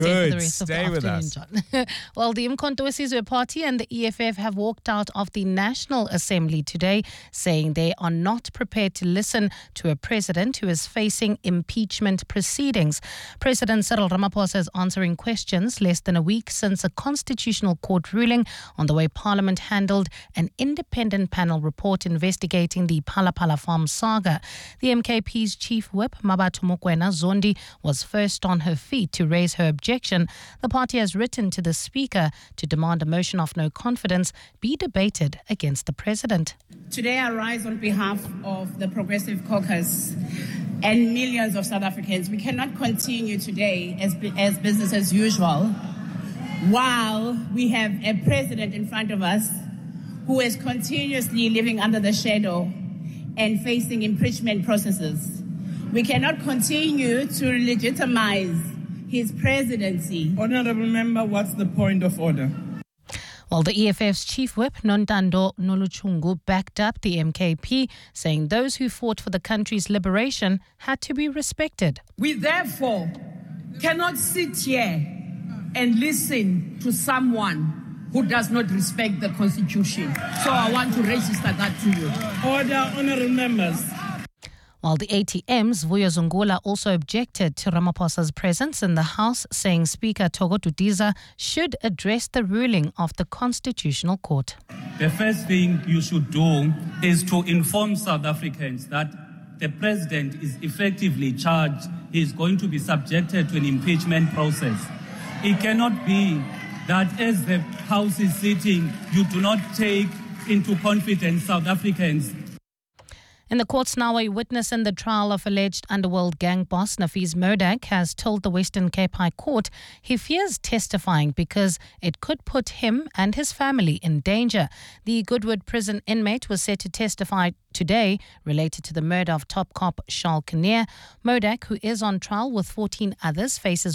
Good. For the rest Stay of with the us. afternoon, John. Well, the Umkhonto weSizwe Party and the EFF have walked out of the National Assembly today, saying they are not prepared to listen to a president who is facing impeachment proceedings. President Cyril Ramaphosa is answering questions less than a week since a constitutional court ruling on the way Parliament handled an independent panel report investigating the Phala Phala Farm saga. The MKP's chief whip, Mabatho Mokoena Zondi, was first on her feet to raise her objection. The party has written to the Speaker to demand a motion of no confidence be debated against the President. Today I rise on behalf of the Progressive Caucus and millions of South Africans. We cannot continue today as business as usual while we have a president in front of us who is continuously living under the shadow and facing impeachment processes. We cannot continue to legitimize his presidency. Honourable Member, what's the point of order? Well, the EFF's chief whip, Nontando Noluchungu, backed up the MKP, saying those who fought for the country's liberation had to be respected. We therefore cannot sit here and listen to someone who does not respect the Constitution. So I want to register that to you. Order, honourable members. While the ATM's Vuyo Zungula also objected to Ramaphosa's presence in the House, saying Speaker Togo Tudiza should address the ruling of the Constitutional Court. The first thing you should do is to inform South Africans that the President is effectively charged. He is going to be subjected to an impeachment process. It cannot be that as the House is sitting, you do not take into confidence South Africans. In the courts now, a witness in the trial of alleged underworld gang boss Nafiz Modak has told the Western Cape High Court he fears testifying because it could put him and his family in danger. The Goodwood prison inmate was set to testify today related to the murder of top cop Charles Kinnear. Modak, who is on trial with 14 others, faces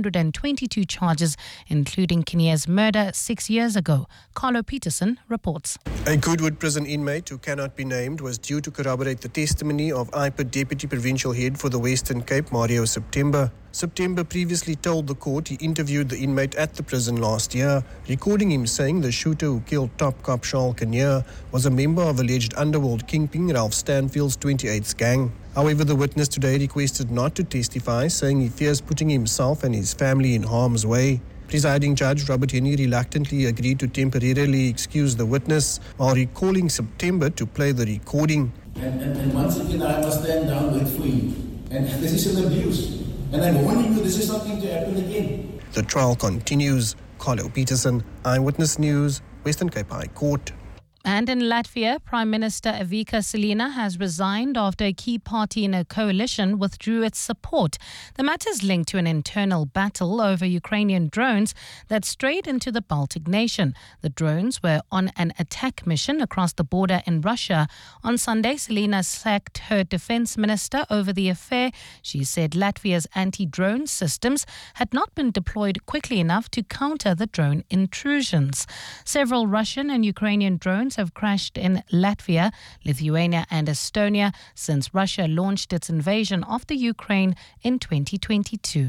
122 charges, including Kinnear's murder 6 years ago. Carlo Peterson reports. A Goodwood prison inmate who cannot be named was due to corroborate the testimony of IPA Deputy Provincial Head for the Western Cape, Mario September. September previously told the court he interviewed the inmate at the prison last year, recording him saying the shooter who killed top cop Charles Kinnear was a member of alleged underworld kingpin Ralph Stanfield's 28th gang. However, the witness today requested not to testify, saying he fears putting himself and his family in harm's way. Presiding Judge Robert Henry reluctantly agreed to temporarily excuse the witness while recalling September to play the recording. And once again, I must stand down, wait for you. And this is an abuse. And I'm warning you, this is not going to happen again. The trial continues. Carlo Peterson, Eyewitness News, Western Cape High Court. And in Latvia, Prime Minister Ivica Sălina has resigned after a key party in a coalition withdrew its support. The matter is linked to an internal battle over Ukrainian drones that strayed into the Baltic nation. The drones were on an attack mission across the border in Russia. On Sunday, Sălina sacked her defense minister over the affair. She said Latvia's anti-drone systems had not been deployed quickly enough to counter the drone intrusions. Several Russian and Ukrainian drones have crashed in Latvia, Lithuania and Estonia since Russia launched its invasion of the Ukraine in 2022.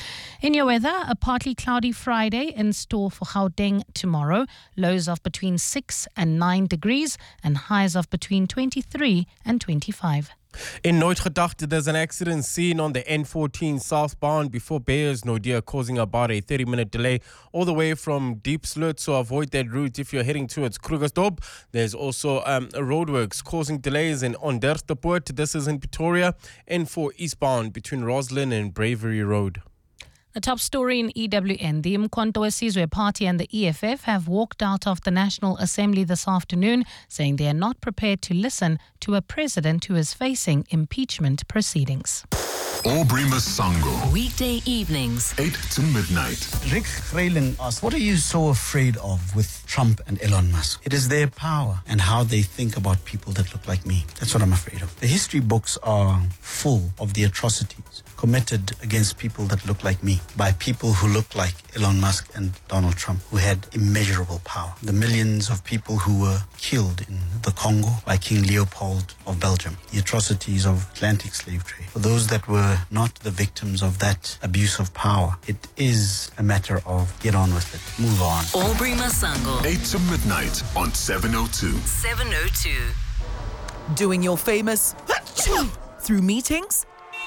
In your weather, a partly cloudy Friday in store for Gauteng tomorrow. Lows of between 6 and 9 degrees and highs of between 23 and 25. In Nooitgedacht, there's an accident seen on the N14 southbound before Beyersnodie, causing about a 30-minute delay all the way from Diepsloot, so avoid that route if you're heading towards Krugersdorp. There's also roadworks causing delays in Onderstepoort. This is in Pretoria. N4 eastbound between Roslyn and Bravery Road. The top story in EWN, the Umkhonto weSizwe Party and the EFF have walked out of the National Assembly this afternoon, saying they are not prepared to listen to a president who is facing impeachment proceedings. Aubrey Masango. Weekday evenings, 8 to midnight. Rick Grayling asked, what are you so afraid of with Trump and Elon Musk? It is their power and how they think about people that look like me. That's what I'm afraid of. The history books are full of the atrocities committed against people that look like me. by people who look like Elon Musk and Donald Trump, who had immeasurable power. The millions of people who were killed in the Congo by King Leopold of Belgium, the atrocities of Atlantic slave trade. For those that were not the victims of that abuse of power, it is a matter of get on with it, move on. Aubrey Masango. 8 to midnight on 702. 702. Doing your famous through meetings,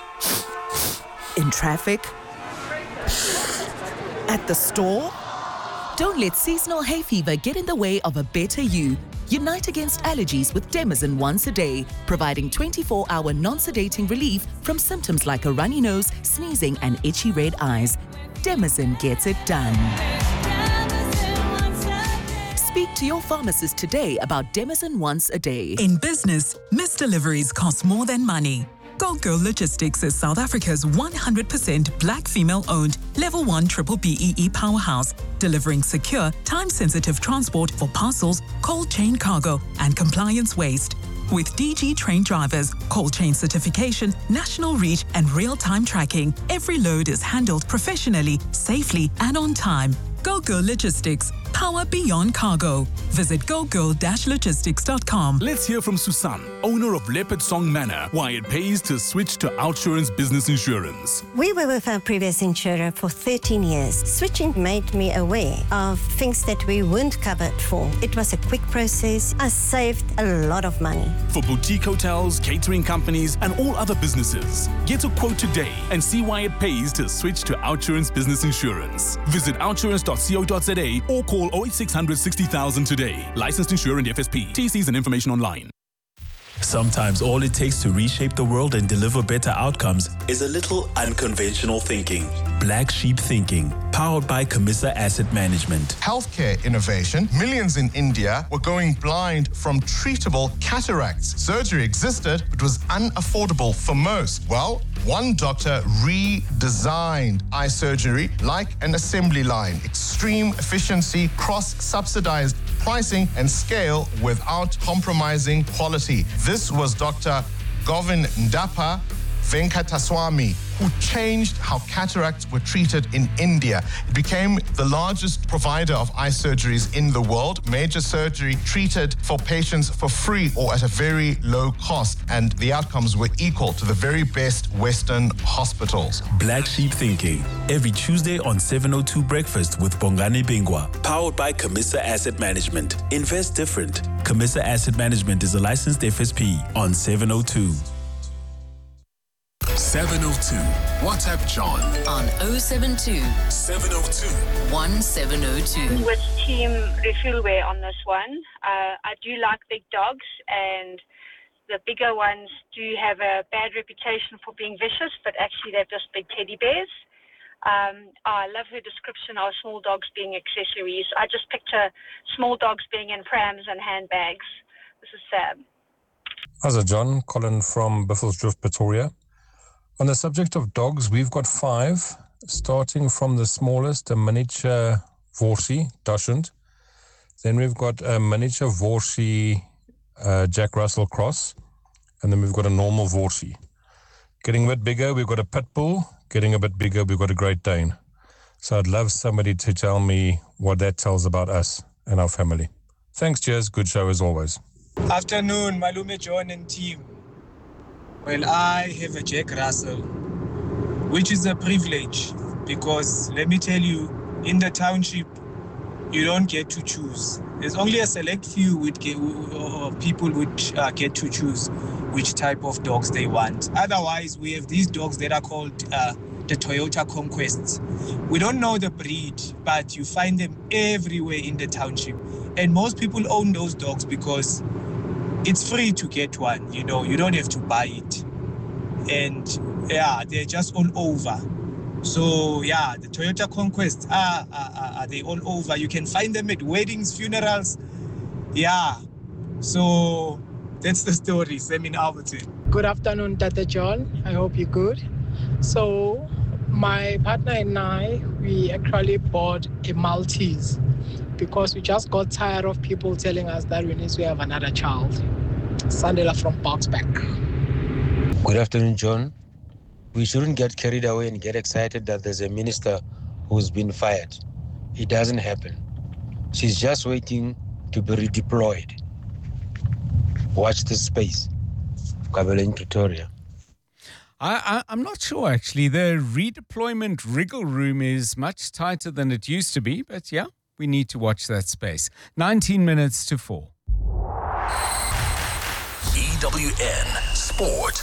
in traffic, at the store. Don't let seasonal hay fever get in the way of a better you. Unite against allergies with Demazin once a day, providing 24-hour non-sedating relief from symptoms like a runny nose, sneezing, and itchy red eyes. Demazin gets it done. Speak to your pharmacist today about Demazin once a day. In business, missed deliveries cost more than money. Go Girl Logistics is South Africa's 100% black female-owned Level 1 Triple BEE powerhouse, delivering secure, time-sensitive transport for parcels, cold chain cargo, and compliance waste. With DG trained drivers, cold chain certification, national reach, and real-time tracking, every load is handled professionally, safely, and on time. Go Girl Logistics. Power beyond cargo. Visit gogirl-logistics.com. Let's hear from Susan, owner of Leopard Song Manor, why it pays to switch to Outsurance Business Insurance. We were with our previous insurer for 13 years. Switching made me aware of things that we weren't covered for. It was a quick process. I saved a lot of money. For boutique hotels, catering companies, and all other businesses, get a quote today and see why it pays to switch to Outsurance Business Insurance. Visit outsurance.co.za or call 0800 60,000 today. Licensed insurer and FSP. TCs and information online. Sometimes all it takes to reshape the world and deliver better outcomes is a little unconventional thinking. Black Sheep Thinking, powered by Camissa Asset Management. Healthcare innovation. Millions in India were going blind from treatable cataracts. Surgery existed, but was unaffordable for most. Well, one doctor redesigned eye surgery like an assembly line. Extreme efficiency, cross-subsidized pricing, and scale without compromising quality. This was Dr. Govin Ndapa Venkataswamy, who changed how cataracts were treated in India. It became the largest provider of eye surgeries in the world. Major surgery treated for patients for free or at a very low cost, and the outcomes were equal to the very best Western hospitals. Black Sheep Thinking, every Tuesday on 702 Breakfast with Bongani Bingwa, powered by Camissa Asset Management. Invest different. Camissa Asset Management is a licensed FSP on 702. 702. WhatsApp John on 072 702 1702. With Team Refillware on this one. I do like big dogs, and the bigger ones do have a bad reputation for being vicious, but actually they're just big teddy bears. I love her description of small dogs being accessories. I just picture small dogs being in prams and handbags. This is Sam. How's John? Colin from Buffelsdrift, Pretoria. On the subject of dogs, we've got 5, starting from the smallest, a miniature Vorsi, Dachshund. Then we've got a miniature Vorsi Jack Russell Cross, and then we've got a normal Vorsi. Getting a bit bigger, we've got a Pit Bull. Getting a bit bigger, we've got a Great Dane. So I'd love somebody to tell me what that tells about us and our family. Thanks, cheers. Good show as always. Afternoon, Malume John and team. Well, I have a Jack Russell, which is a privilege because let me tell you, in the township, you don't get to choose. There's only a select few people which get to choose which type of dogs they want. Otherwise, we have these dogs that are called the Toyota Conquests. We don't know the breed, but you find them everywhere in the township. And most people own those dogs because it's free to get one, you know, you don't have to buy it. And yeah, they're just all over. So yeah, the Toyota Conquest are they all over. You can find them at weddings, funerals. Yeah. So that's the story. Semin Alberton. Good afternoon, Tata John. I hope you're good. So my partner and I, we actually bought a Maltese because we just got tired of people telling us that we need to have another child. Sandela from Boxback. Good afternoon, John. We shouldn't get carried away and get excited that there's a minister who's been fired. It doesn't happen. She's just waiting to be redeployed. Watch this space. Kabeleng, Pretoria. I'm not sure, actually. The redeployment wriggle room is much tighter than it used to be, but yeah, we need to watch that space. 19 minutes to 4. EWN Sport.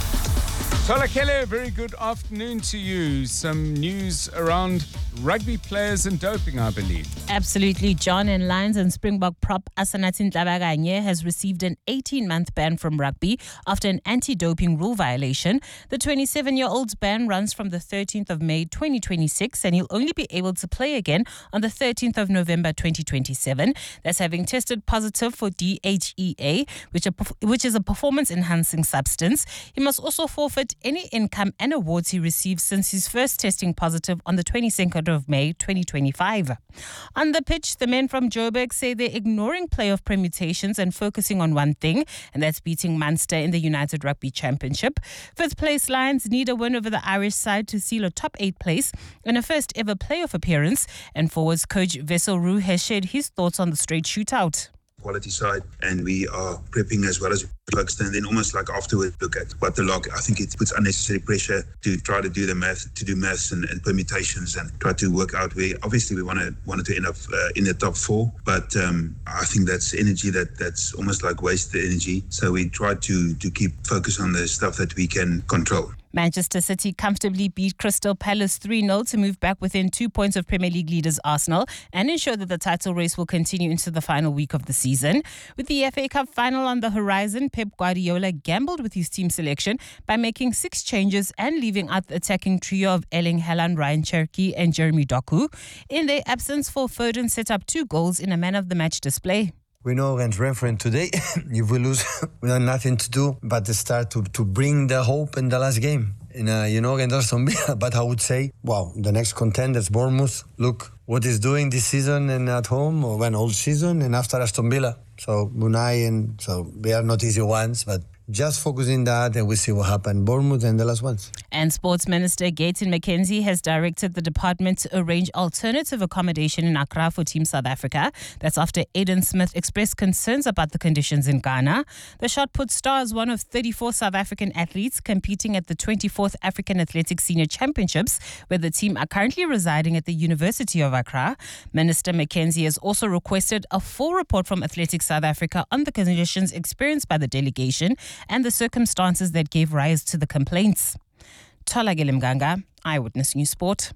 Tola Kele, very good afternoon to you. Some news around rugby players and doping, I believe. Absolutely, John. And Lions and Springbok prop Asanathi Ntlabakanye has received an 18-month ban from rugby after an anti-doping rule violation. The 27-year-old's ban runs from the 13th of May 2026, and he'll only be able to play again on the 13th of November 2027. That's having tested positive for DHEA, which is a performance-enhancing substance. He must also forfeit any income and awards he received since his first testing positive on the 22nd of May 2025. On the pitch, the men from Joburg say they're ignoring playoff permutations and focusing on one thing, and that's beating Munster in the United Rugby Championship. Fifth place Lions need a win over the Irish side to seal a top 8 place in a first ever playoff appearance, and forwards coach Wessel Roux has shared his thoughts on the straight shootout. Quality side, and we are prepping as well as focused, and then almost like afterwards look at what the log. I think it puts unnecessary pressure to try to do the maths and permutations and try to work out where obviously we wanted to end up in the top 4, but I think that's energy that's almost like wasted energy. So we try to keep focus on the stuff that we can control. Manchester City comfortably beat Crystal Palace 3-0 to move back within 2 points of Premier League leaders Arsenal and ensure that the title race will continue into the final week of the season. With the FA Cup final on the horizon, Pep Guardiola gambled with his team selection by making 6 changes and leaving out the attacking trio of Erling Haaland, Ryan Cherki and Jeremy Doku. In their absence, Phil Foden set up 2 goals in a man-of-the-match display. We know against Renfrew today, if we lose, we have nothing to do but to start to bring the hope in the last game. Against Aston Villa. But I would say, the next contenders, Bournemouth, look what he's doing this season and at home, or all season, and after Aston Villa. So Unai, so they are not easy ones, but just focusing that and we'll see what happens. Bournemouth and the last ones. And Sports Minister Gayton McKenzie has directed the department to arrange alternative accommodation in Accra for Team South Africa. That's after Aidan Smith expressed concerns about the conditions in Ghana. The shot put star as one of 34 South African athletes competing at the 24th African Athletics Senior Championships, where the team are currently residing at the University of Accra. Minister McKenzie has also requested a full report from Athletics South Africa on the conditions experienced by the delegation and the circumstances that gave rise to the complaints. Tola Mganga, Eyewitness News Sport.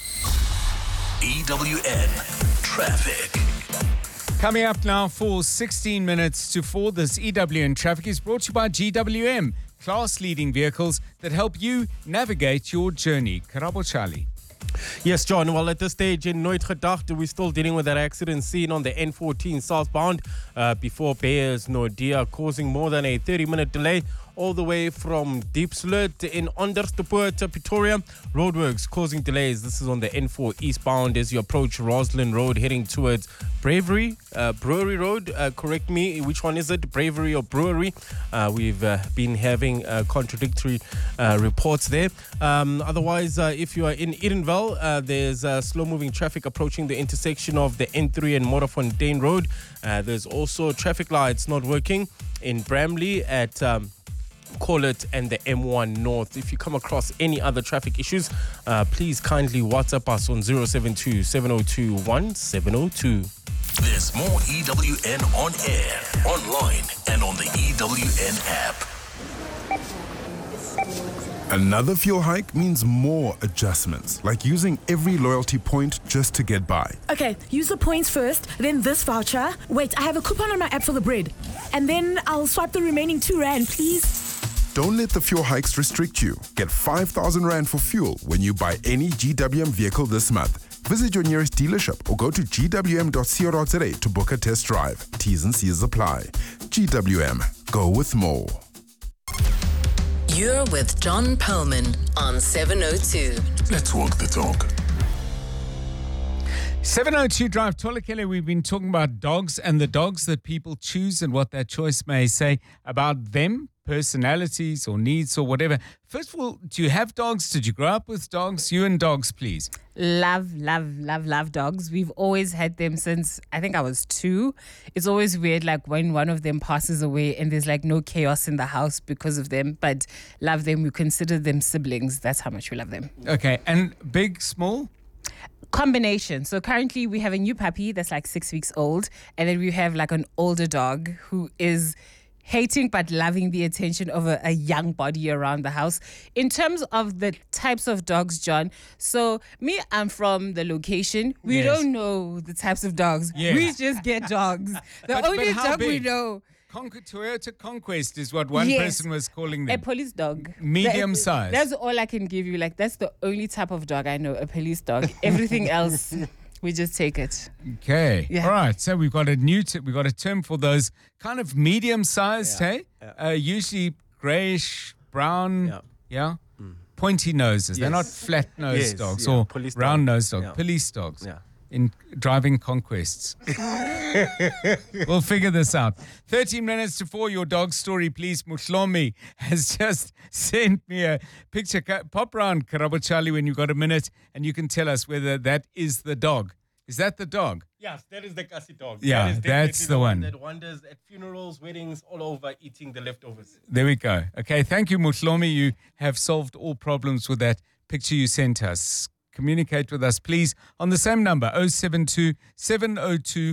EWN Traffic. Coming up now for 16 minutes to 4, this EWN Traffic is brought to you by GWM, class-leading vehicles that help you navigate your journey. Karabo Charlie. Yes, John. Well, at this stage in Nooit Gedacht, we're still dealing with that accident scene on the N14 southbound before Beyers Nordia, causing more than a 30-minute delay all the way from Diepsloot in Onderstepoort to Pretoria. Roadworks causing delays. This is on the N4 eastbound as you approach Roslyn Road heading towards Brewery Road. Correct me, which one is it? Bravery or Brewery? We've been having contradictory reports there. Otherwise, if you are in Edenville, there's slow-moving traffic approaching the intersection of the N3 and Motorfontein Road. There's also traffic lights not working in Bramley at Call It and the M1 North. If you come across any other traffic issues, please kindly WhatsApp us on 072 702 1702. There's more EWN on air, online, and on the EWN app. Another fuel hike means more adjustments, like using every loyalty point just to get by. Okay, use the points first, then this voucher. Wait, I have a coupon on my app for the bread. And then I'll swipe the remaining R2, please. Don't let the fuel hikes restrict you. Get 5,000 Rand for fuel when you buy any GWM vehicle this month. Visit your nearest dealership or go to gwm.co.za to book a test drive. T's and C's apply. GWM. Go with more. You're with John Perlman on 702. Let's walk the talk. 702 Drive, Tolakele. We've been talking about dogs and the dogs that people choose and what that choice may say about them personalities or needs or whatever. First of all, do you have dogs? Did you grow up with dogs? You and dogs, please. Love dogs. We've always had them since I think I was 2. It's always weird, like when one of them passes away and there's like no chaos in the house because of them, but love them. We consider them siblings. That's how much we love them. Okay, and big, small? Combination. So currently we have a new puppy that's like 6 weeks old, and then we have like an older dog who is hating but loving the attention of a young body around the house. In terms of the types of dogs, John, so me, I'm from the location. We don't know the types of dogs. Yes. We just get dogs. The only how dog we big? know. Toyota Conquest is what one person was calling them. A police dog. Medium size. That's all I can give you. Like, that's the only type of dog I know, a police dog. Everything else, we just take it. Okay. Yeah. All right. So we've got a we've got a term for those kind of medium-sized, usually grayish, brown, pointy noses. They're not flat-nosed dogs or round-nosed dogs. Police dogs. Yeah. In driving conquests. We'll figure this out. 13 minutes to 4, your dog story, please. Muhlomi has just sent me a picture. Pop round, Karabo Charlie, when you've got a minute, and you can tell us whether that is the dog. Is that the dog? Yes, that is the Kasi dog. Yeah, that is that's the one. that wanders at funerals, weddings, all over, eating the leftovers. There we go. Okay, thank you, Muhlomi. You have solved all problems with that picture you sent us. Communicate with us, please, on the same number, 072 702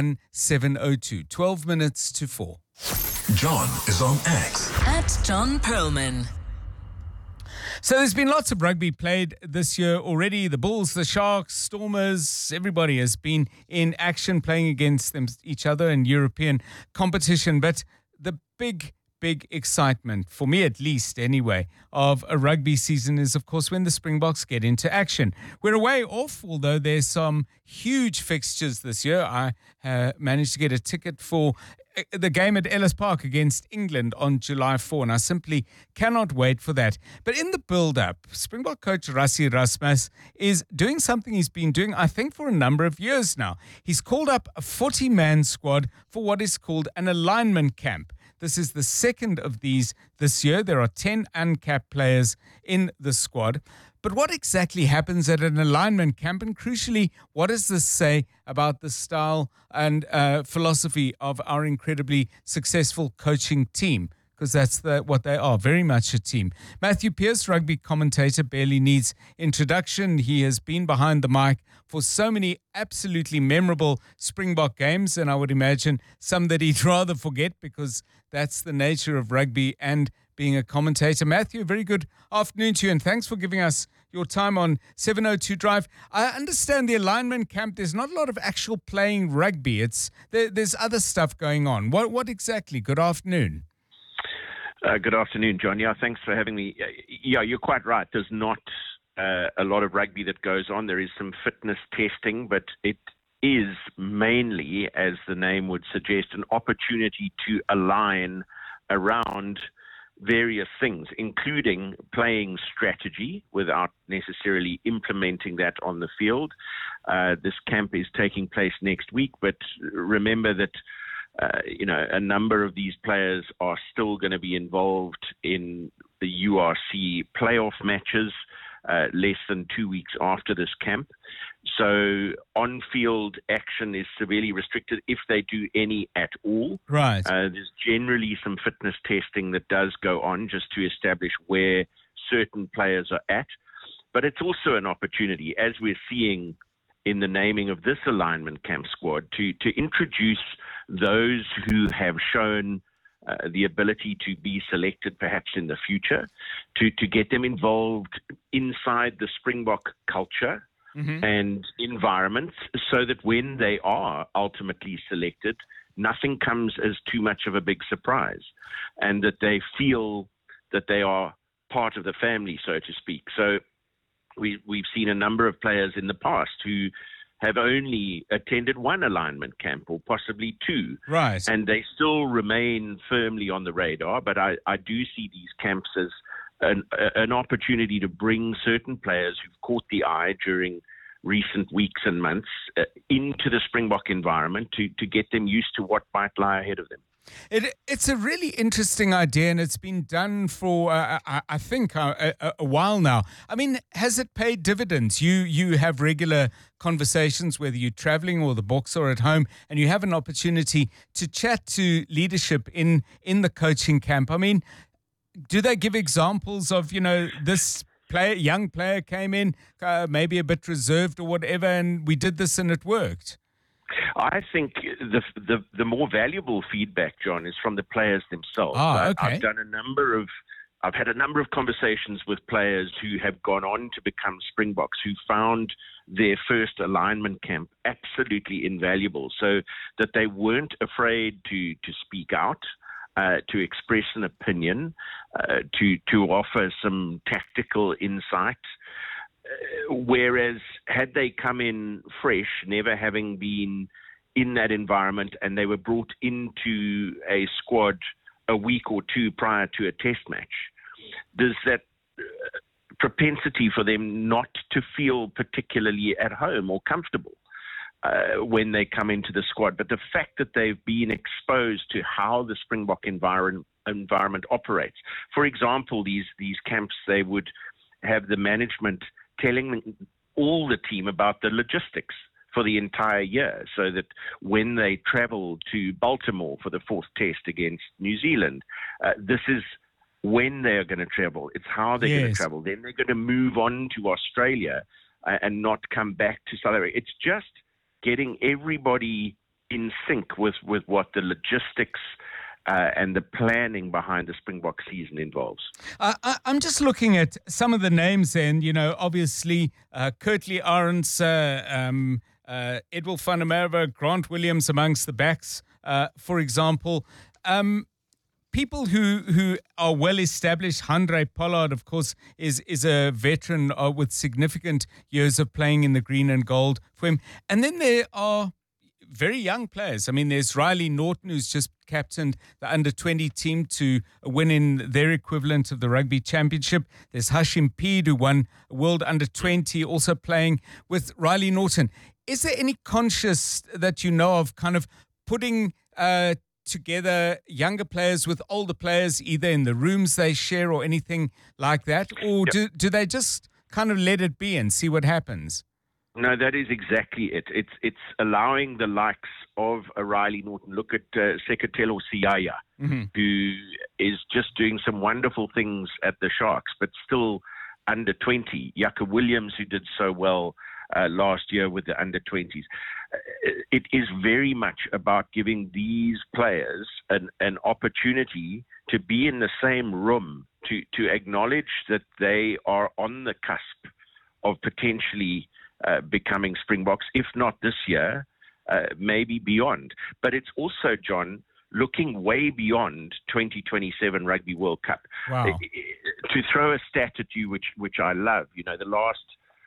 1702. 12 minutes to 4. John is on X. At John Perlman. So there's been lots of rugby played this year already. The Bulls, the Sharks, Stormers, everybody has been in action playing against each other in European competition. But the big excitement, for me at least anyway, of a rugby season is, of course, when the Springboks get into action. We're a way off, although there's some huge fixtures this year. I managed to get a ticket for the game at Ellis Park against England on July 4, and I simply cannot wait for that. But in the build-up, Springbok coach Rassie Erasmus is doing something he's been doing, I think, for a number of years now. He's called up a 40-man squad for what is called an alignment camp. This is the second of these this year. There are 10 uncapped players in the squad. But what exactly happens at an alignment camp? And crucially, what does this say about the style and philosophy of our incredibly successful coaching team? Because that's what they are, very much a team. Matthew Pearce, rugby commentator, barely needs introduction. He has been behind the mic for so many absolutely memorable Springbok games, and I would imagine some that he'd rather forget because that's the nature of rugby and being a commentator. Matthew, a very good afternoon to you, and thanks for giving us your time on 702 Drive. I understand the alignment camp, there's not a lot of actual playing rugby. There's other stuff going on. What exactly? Good afternoon. Good afternoon, John. Yeah, thanks for having me. Yeah, you're quite right. There's not a lot of rugby that goes on. There is some fitness testing, but it is mainly, as the name would suggest, an opportunity to align around various things, including playing strategy without necessarily implementing that on the field. This camp is taking place next week, but remember that a number of these players are still going to be involved in the URC playoff matches less than 2 weeks after this camp. So on-field action is severely restricted if they do any at all. Right. There's generally some fitness testing that does go on just to establish where certain players are at. But it's also an opportunity, as we're seeing in the naming of this alignment camp squad, to introduce those who have shown the ability to be selected perhaps in the future, to get them involved inside the Springbok culture and environments, so that when they are ultimately selected, nothing comes as too much of a big surprise, and that they feel that they are part of the family, so to speak. So we've seen a number of players in the past who have only attended one alignment camp or possibly two. Right. And they still remain firmly on the radar. But I do see these camps as an opportunity to bring certain players who've caught the eye during recent weeks and months into the Springbok environment to get them used to what might lie ahead of them. It's a really interesting idea, and it's been done for, I think, a while now. I mean, has it paid dividends? You have regular conversations, whether you're traveling or the box or at home, and you have an opportunity to chat to leadership in the coaching camp. I mean, do they give examples of, this young player came in, maybe a bit reserved or whatever, and we did this and it worked? I think the more valuable feedback, John, is from the players themselves. Okay. I've had a number of conversations with players who have gone on to become Springboks, who found their first alignment camp absolutely invaluable, so that they weren't afraid to speak out, to express an opinion, to offer some tactical insight. Whereas had they come in fresh, never having been in that environment, and they were brought into a squad a week or two prior to a test match, there's that propensity for them not to feel particularly at home or comfortable when they come into the squad. But the fact that they've been exposed to how the Springbok environment operates. For example, these camps, they would have the management telling all the team about the logistics for the entire year, so that when they travel to Baltimore for the fourth test against New Zealand, this is when they're going to travel. It's how they're going to travel. Then they're going to move on to Australia and not come back to South Africa. It's just getting everybody in sync with what the logistics and the planning behind the Springbok season involves. I'm just looking at some of the names then, obviously Kurtley Arendse, Edwill van der Merwe, Grant Williams amongst the backs, for example. People who are well established. Handré Pollard, of course, is a veteran with significant years of playing in the green and gold for him. And then there are very young players. I mean, there's Riley Norton, who's just captained the under-20 team to win in their equivalent of the Rugby Championship. There's Hashim Peed, who won World Under-20, also playing with Riley Norton. Is there any conscious that you know of kind of putting together younger players with older players, either in the rooms they share or anything like that? Or do they just kind of let it be and see what happens? No, that is exactly it. It's allowing the likes of a Riley Norton. Look at Seketelo Siyaya, who is just doing some wonderful things at the Sharks, but still under 20. Yaka Williams, who did so well last year with the under 20s. It is very much about giving these players an opportunity to be in the same room, to acknowledge that they are on the cusp of potentially becoming Springboks, if not this year, maybe beyond. But it's also, John, looking way beyond 2027 Rugby World Cup. Wow. To throw a stat at you, which I love, the last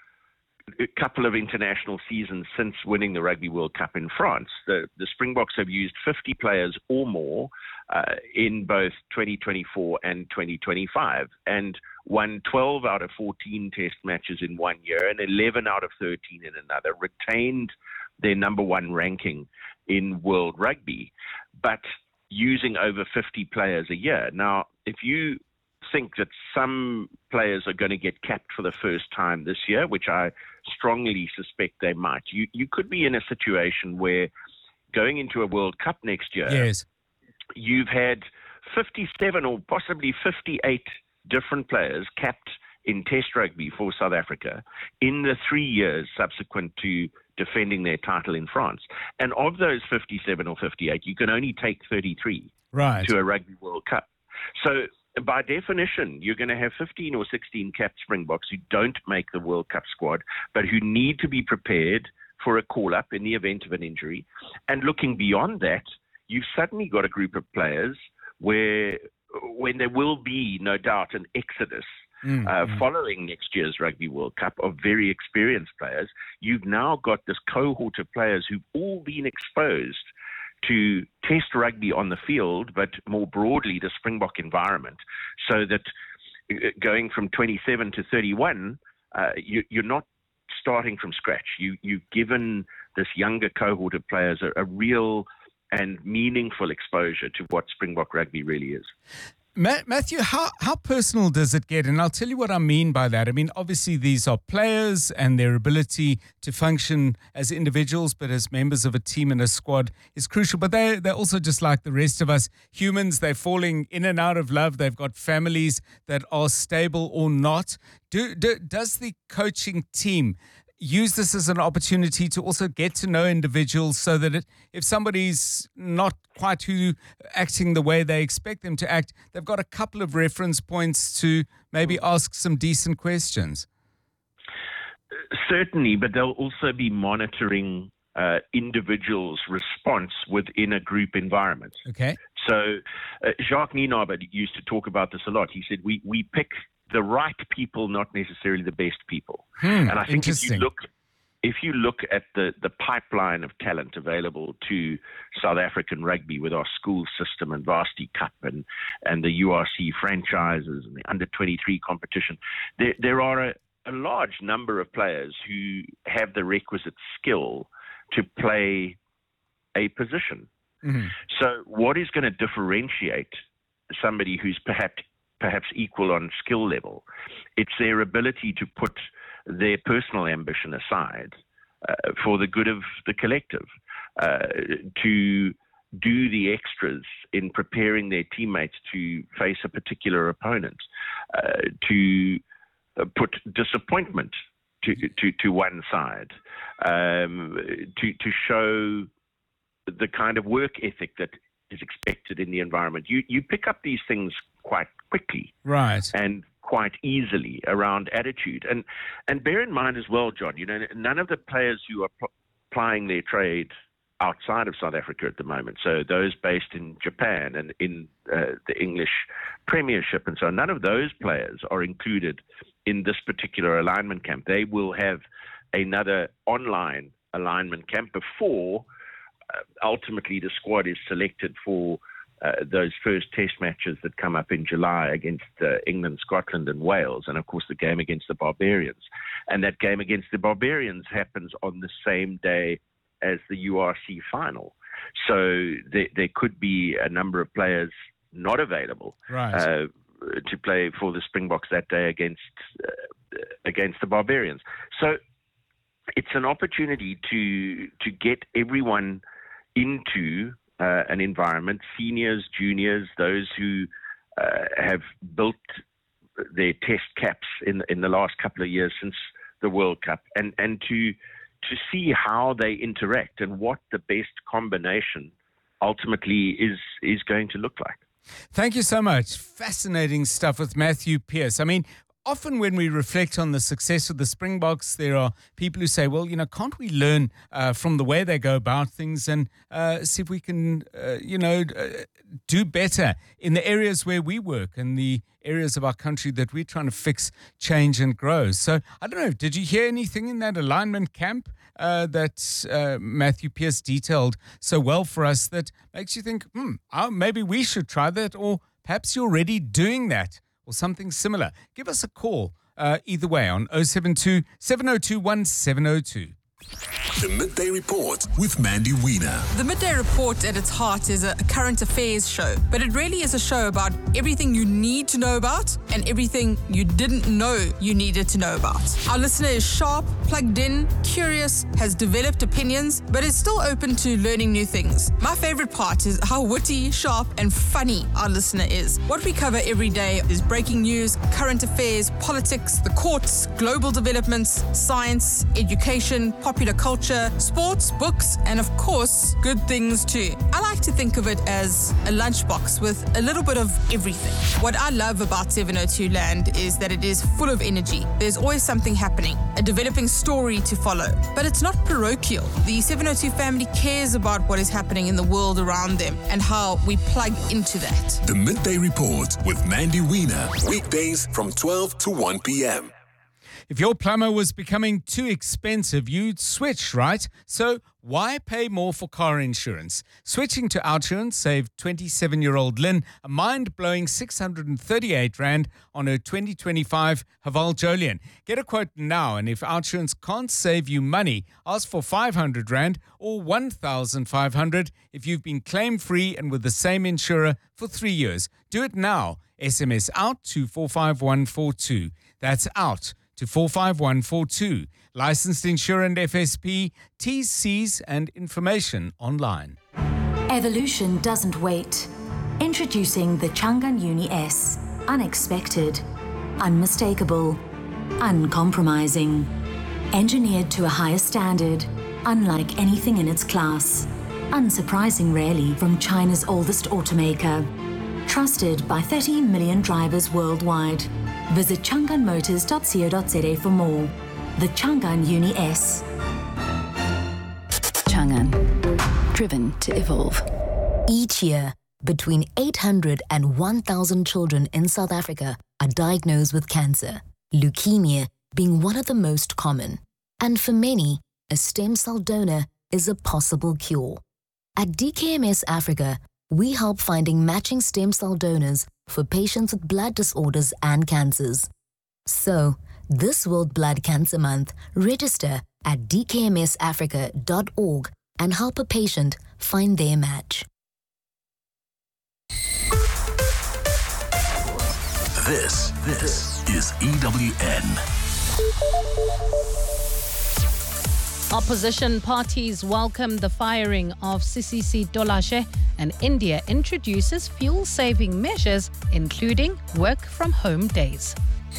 couple of international seasons since winning the Rugby World Cup in France, the Springboks have used 50 players or more in both 2024 and 2025, and won 12 out of 14 test matches in 1 year and 11 out of 13 in another, retained their number one ranking in world rugby, but using over 50 players a year. Now, if you think that some players are going to get capped for the first time this year, which I strongly suspect they might, you could be in a situation where going into a World Cup next year, you've had 57 or possibly 58 different players capped in Test rugby for South Africa in the 3 years subsequent to defending their title in France. And of those 57 or 58, you can only take 33 to a Rugby World Cup. So by definition, you're going to have 15 or 16 capped Springboks who don't make the World Cup squad, but who need to be prepared for a call-up in the event of an injury. And looking beyond that, you've suddenly got a group of players where, when there will be, no doubt, an exodus following next year's Rugby World Cup of very experienced players, you've now got this cohort of players who've all been exposed to test rugby on the field, but more broadly the Springbok environment, so that going from 27 to 31, you're not starting from scratch. You've given this younger cohort of players a real and meaningful exposure to what Springbok rugby really is. Matthew, how personal does it get? And I'll tell you what I mean by that. I mean, obviously, these are players and their ability to function as individuals, but as members of a team and a squad is crucial. But they're also just like the rest of us humans. They're falling in and out of love. They've got families that are stable or not. Does the coaching team use this as an opportunity to also get to know individuals so that if somebody's not quite acting the way they expect them to act, they've got a couple of reference points to maybe ask some decent questions? Certainly, but they'll also be monitoring individuals' response within a group environment. Okay. So Jacques Nienaber used to talk about this a lot. He said, we pick the right people, not necessarily the best people. And I think if you look at the pipeline of talent available to South African rugby with our school system and Varsity Cup and the URC franchises and the under-23 competition, there are a large number of players who have the requisite skill to play a position. Mm-hmm. So what is going to differentiate somebody who's perhaps equal on skill level? It's their ability to put their personal ambition aside for the good of the collective, to do the extras in preparing their teammates to face a particular opponent, to put disappointment to one side, to show the kind of work ethic that is expected in the environment. You pick up these things quite quickly, right, and quite easily around attitude. And bear in mind as well, John, none of the players who are plying their trade outside of South Africa at the moment, so those based in Japan and in the English Premiership and so on, none of those players are included in this particular alignment camp. They will have another online alignment camp before ultimately the squad is selected for those first test matches that come up in July against England, Scotland and Wales, and of course the game against the Barbarians. And that game against the Barbarians happens on the same day as the URC final. So there could be a number of players not available to play for the Springboks that day against the Barbarians. So it's an opportunity to get everyone into an environment, seniors, juniors, those who have built their test caps in the last couple of years since the World Cup, and to see how they interact and what the best combination ultimately is going to look like. Thank you so much. Fascinating stuff with Matthew Pearce. I mean, often when we reflect on the success of the Springboks, there are people who say, well, can't we learn from the way they go about things and see if we can, do better in the areas where we work and the areas of our country that we're trying to fix, change and grow. So, I don't know, did you hear anything in that alignment camp that Matthew Pearce detailed so well for us that makes you think, maybe we should try that, or perhaps you're already doing that or something similar? Give us a call either way on 072 702 1702. The Midday Report with Mandy Wiener. The Midday Report at its heart is a current affairs show, but it really is a show about everything you need to know about and everything you didn't know you needed to know about. Our listener is sharp, plugged in, curious, has developed opinions, but is still open to learning new things. My favorite part is how witty, sharp, and funny our listener is. What we cover every day is breaking news, current affairs, politics, the courts, global developments, science, education, popular culture, sports, books, and of course, good things too. I like to think of it as a lunchbox with a little bit of everything. What I love about 702 Land is that it is full of energy. There's always something happening, a developing story to follow. But it's not parochial. The 702 family cares about what is happening in the world around them and how we plug into that. The Midday Report with Mandy Wiener. Weekdays from 12 to 1 p.m. If your plumber was becoming too expensive, you'd switch, right? So why pay more for car insurance? Switching to Outsurance saved 27-year-old Lynn a mind-blowing 638 Rand on her 2025 Haval Jolien. Get a quote now, and if Outsurance can't save you money, ask for 500 Rand or 1,500 if you've been claim-free and with the same insurer for 3 years. Do it now. SMS out to 45142. That's out to 45142. Licensed insurer and FSP, T's, C's and information online. Evolution doesn't wait. Introducing the Changan Uni S. Unexpected, unmistakable, uncompromising. Engineered to a higher standard, unlike anything in its class. Unsurprising really from China's oldest automaker. Trusted by 30 million drivers worldwide. Visit chang'anmotors.co.za for more. The Changan Uni S. Changan, driven to evolve. Each year, between 800 and 1,000 children in South Africa are diagnosed with cancer, leukemia being one of the most common. And for many, a stem cell donor is a possible cure. At DKMS Africa, we help finding matching stem cell donors for patients with blood disorders and cancers. So, this World Blood Cancer Month, register at dkmsafrica.org and help a patient find their match. This is EWN. Opposition parties welcome the firing of Sisisi Dolashe, and India introduces fuel-saving measures, including work-from-home days.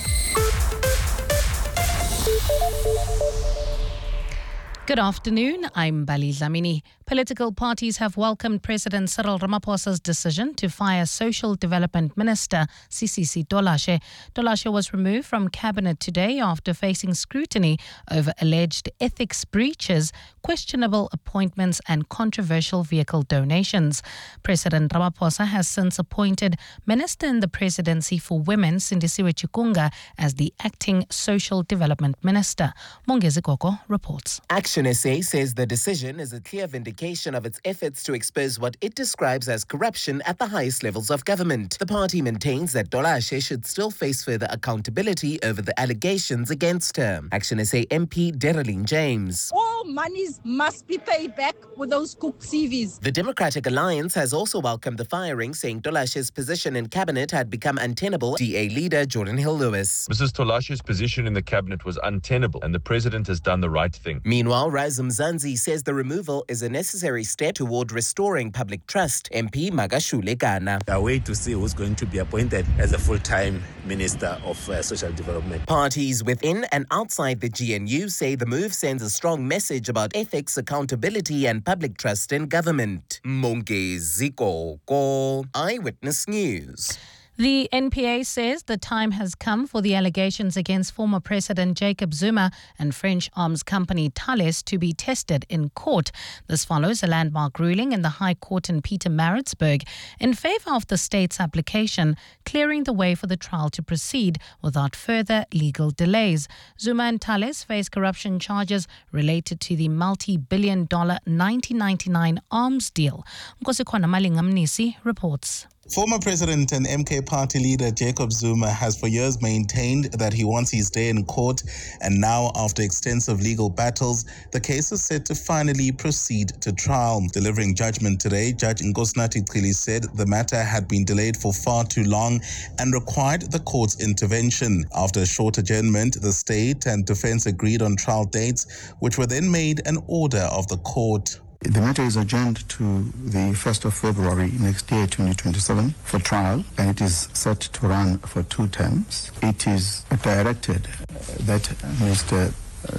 Good afternoon, I'm Bali Zamini. Political parties have welcomed President Cyril Ramaphosa's decision to fire Social Development Minister Sisisi Dolashe. Dolashe was removed from cabinet today after facing scrutiny over alleged ethics breaches, questionable appointments and controversial vehicle donations. President Ramaphosa has since appointed Minister in the Presidency for Women, Sindisiwe Chikunga, as the acting Social Development Minister. Mongezi Koko reports. Action SA says the decision is a clear vindication of its efforts to expose what it describes as corruption at the highest levels of government. The party maintains that Dolashe should still face further accountability over the allegations against her. Action SA MP Derelyn James. All monies must be paid back with those cooked CVs. The Democratic Alliance has also welcomed the firing, saying Dolashe's position in cabinet had become untenable. DA leader Jordan Hill-Lewis. Mrs. Dolashe's position in the cabinet was untenable, and the president has done the right thing. Meanwhile, Raza Mzansi says the removal is a necessary step toward restoring public trust. MP Magashule Gana. We are waiting to see who's going to be appointed as a full-time Minister of Social Development. Parties within and outside the GNU say the move sends a strong message about ethics, accountability and public trust in government. Mongezi Koko, Eyewitness News. The NPA says the time has come for the allegations against former President Jacob Zuma and French arms company Thales to be tested in court. This follows a landmark ruling in the High Court in Pietermaritzburg in favor of the state's application, clearing the way for the trial to proceed without further legal delays. Zuma and Thales face corruption charges related to the multi-billion-dollar 1999 arms deal. Nkosikwana Malingamnisi reports. Former President and MK party leader Jacob Zuma has for years maintained that he wants his day in court, and now, after extensive legal battles, the case is set to finally proceed to trial. Delivering judgment today, Judge Nkosinathi Chili said the matter had been delayed for far too long and required the court's intervention. After a short adjournment, the state and defense agreed on trial dates, which were then made an order of the court. The matter is adjourned to the 1st of February next year, 2027, for trial, and it is set to run for 2 terms. It is directed that Mr.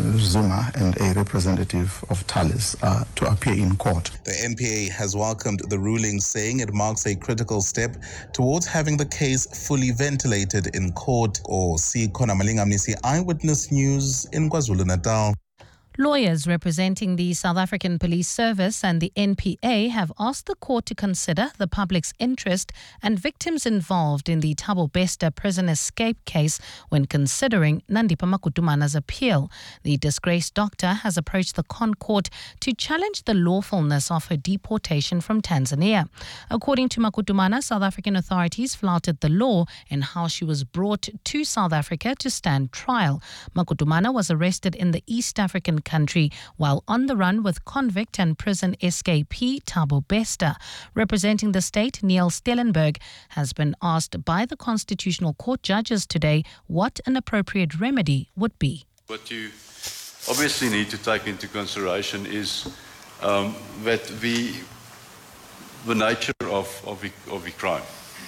Zuma and a representative of Thales to appear in court. The NPA has welcomed the ruling, saying it marks a critical step towards having the case fully ventilated in court. Or see Kona Malingamnisi, Eyewitness News in KwaZulu-Natal. Lawyers representing the South African Police Service and the NPA have asked the court to consider the public's interest and victims involved in the Thabo Bester prison escape case when considering Nandipha Makutumana's appeal. The disgraced doctor has approached the Court to challenge the lawfulness of her deportation from Tanzania. According to Makutumana, South African authorities flouted the law in how she was brought to South Africa to stand trial. Makutumana was arrested in the East African country while on the run with convict and prison escapee Thabo Bester. Representing the state, Neil Stellenberg has been asked by the Constitutional Court judges today what an appropriate remedy would be. What you obviously need to take into consideration is that the nature of the crime,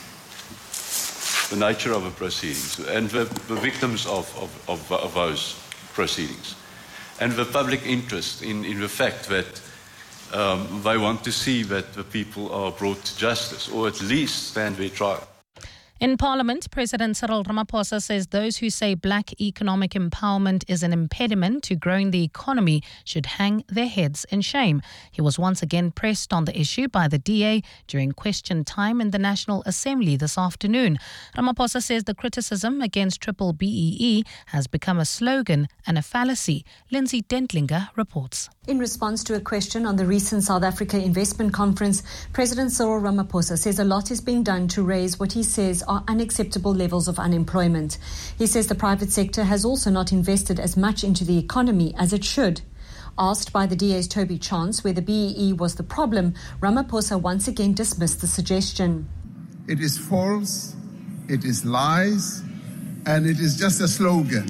the nature of the proceedings, and the victims of those proceedings, and the public interest in the fact that they want to see that the people are brought to justice, or at least stand their trial. In Parliament, President Cyril Ramaphosa says those who say black economic empowerment is an impediment to growing the economy should hang their heads in shame. He was once again pressed on the issue by the DA during question time in the National Assembly this afternoon. Ramaphosa says the criticism against Triple BEE has become a slogan and a fallacy. Lindsay Dentlinger reports. In response to a question on the recent South Africa Investment Conference, President Cyril Ramaphosa says a lot is being done to raise what he says are unacceptable levels of unemployment. He says the private sector has also not invested as much into the economy as it should. Asked by the DA's Toby Chance whether BEE was the problem, Ramaphosa once again dismissed the suggestion. It is false, it is lies, and it is just a slogan.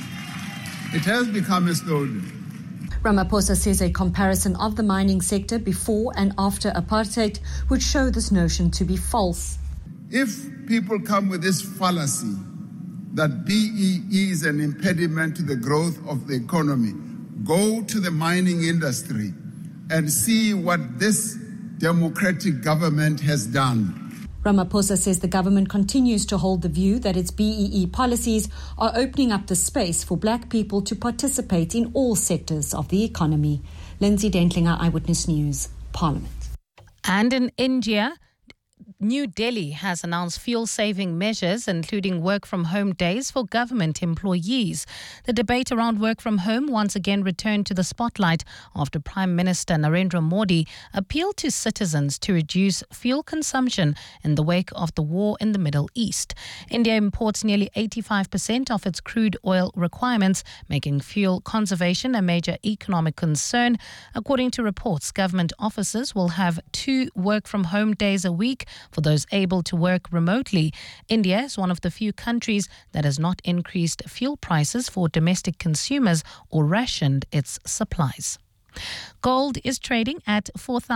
It has become a slogan. Ramaphosa says a comparison of the mining sector before and after apartheid would show this notion to be false. If people come with this fallacy that BEE is an impediment to the growth of the economy, go to the mining industry and see what this democratic government has done. Ramaphosa says the government continues to hold the view that its BEE policies are opening up the space for black people to participate in all sectors of the economy. Lindsay Dentlinger, Eyewitness News, Parliament. And in India, New Delhi has announced fuel-saving measures, including work-from-home days for government employees. The debate around work from home once again returned to the spotlight after Prime Minister Narendra Modi appealed to citizens to reduce fuel consumption in the wake of the war in the Middle East. India imports nearly 85% of its crude oil requirements, making fuel conservation a major economic concern. According to reports, government officers will have 2 work-from-home days a week for those able to work remotely. India is one of the few countries that has not increased fuel prices for domestic consumers or rationed its supplies. Gold is trading at